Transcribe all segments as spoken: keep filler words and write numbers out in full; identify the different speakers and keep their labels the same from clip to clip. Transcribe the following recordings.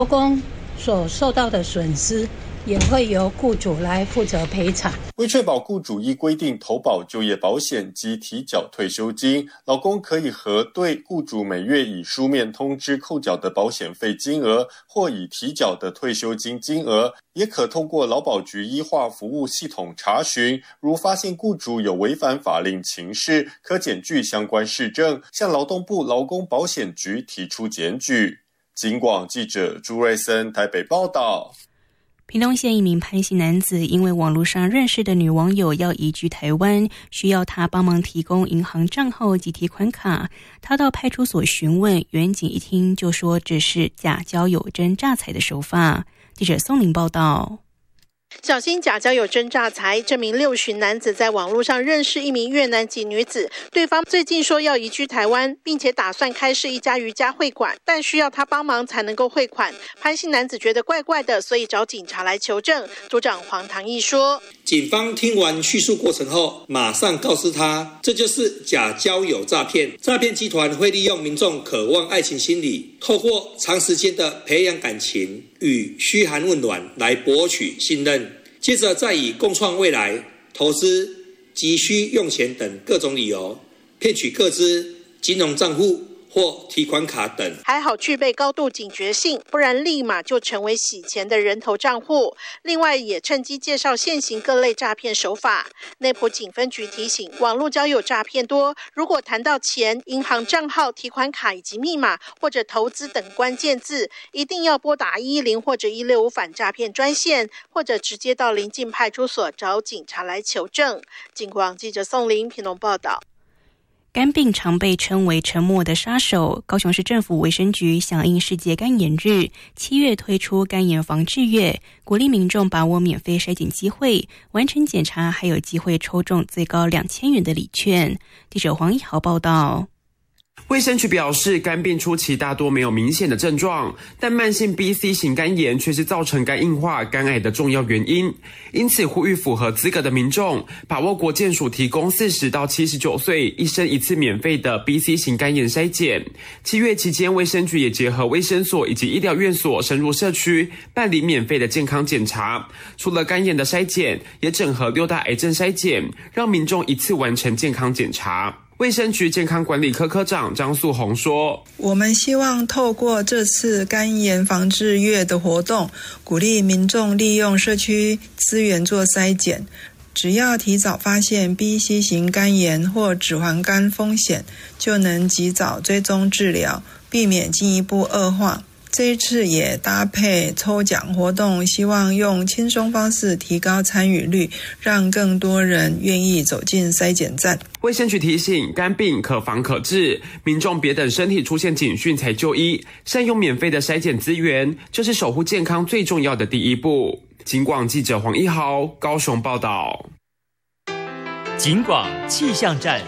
Speaker 1: 劳工所受到的损失也会由雇主来负责赔偿。
Speaker 2: 为确保雇主依规定投保就业保险及提缴退休金，劳工可以核对雇主每月以书面通知扣缴的保险费金额，或已提缴的退休金金额，也可通过劳保局医化服务系统查询。如发现雇主有违反法令情事，可检具相关事证，向劳动部劳工保险局提出检举。警广记者朱瑞森台北报道。
Speaker 3: 屏东县一名潘姓男子因为网络上认识的女网友要移居台湾，需要他帮忙提供银行账号及提款卡。他到派出所询问，员警一听就说这是假交友真诈财的手法。记者宋玲报道。
Speaker 4: 小心假交友真诈财，这名六旬男子在网络上认识一名越南籍女子，对方最近说要移居台湾，并且打算开设一家瑜伽会馆，但需要他帮忙才能够汇款。潘姓男子觉得怪怪的，所以找警察来求证。组长黄唐毅说，
Speaker 5: 警方听完叙述过程后，马上告知他，这就是假交友诈骗。诈骗集团会利用民众渴望爱情心理，透过长时间的培养感情与嘘寒问暖来博取信任，接着再以共创未来、投资、急需用钱等各种理由，骗取个资、金融账户或提款卡等。
Speaker 4: 还好具备高度警觉性，不然立马就成为洗钱的人头账户。另外也趁机介绍现行各类诈骗手法。内埔警分局提醒，网络交友诈骗多，如果谈到钱、银行账号、提款卡以及密码或者投资等关键字，一定要拨打一一零或者一六五反诈骗专线，或者直接到邻近派出所找警察来求证。警广记者宋玲屏东报道。
Speaker 3: 肝病常被称为沉默的杀手，高雄市政府卫生局响应世界肝炎日，七月推出肝炎防治月，鼓励民众把握免费筛检机会，完成检查还有机会抽中最高两千元的礼券。记者黄一豪报道。
Speaker 6: 卫生局表示，肝病初期大多没有明显的症状，但慢性 B C 型肝炎却是造成肝硬化、肝癌的重要原因。因此，呼吁符合资格的民众把握国健署提供四十到七十九岁一生一次免费的 B C 型肝炎筛检。七月期间，卫生局也结合卫生所以及医疗院所深入社区办理免费的健康检查。除了肝炎的筛检，也整合六大癌症筛检，让民众一次完成健康检查。卫生局健康管理科科长张素红说，
Speaker 7: 我们希望透过这次肝炎防治月的活动，鼓励民众利用社区资源做筛检，只要提早发现 B C 型肝炎或脂肪肝风险，就能及早追踪治疗，避免进一步恶化。这一次也搭配抽奖活动，希望用轻松方式提高参与率，让更多人愿意走进筛检站。
Speaker 6: 卫生局提醒，肝病可防可治，民众别等身体出现警讯才就医，善用免费的筛检资源，就是守护健康最重要的第一步。警广记者黄一豪高雄报道。
Speaker 8: 警广气象站。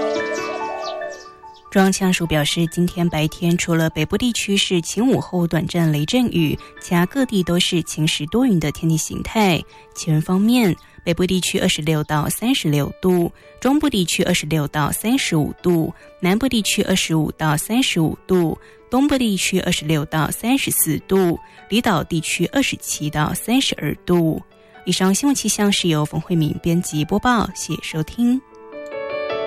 Speaker 3: 中央气象署表示，今天白天除了北部地区是晴午后短暂雷阵雨，其他各地都是晴时多云的天气形态。气温方面，北部地区二十六到三十六度，中部地区二十六到三十五度，南部地区二十五到三十五度，东部地区二十六到三十四度，离岛地区二十七到三十二度。以上新闻气象是由冯慧敏编辑播报，谢谢收听。